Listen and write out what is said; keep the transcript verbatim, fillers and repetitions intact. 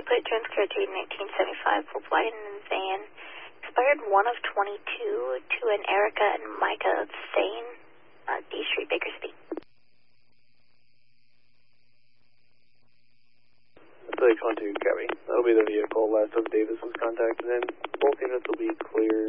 plate transfer to nineteen seventy-five Volkswagen van. Expired one of twenty-two to an Erica and Micah Thane, uh, D Street, Bakersfield. Three twenty-two, Gary. That'll be the vehicle last of Davis was contacted in. Both units will be clear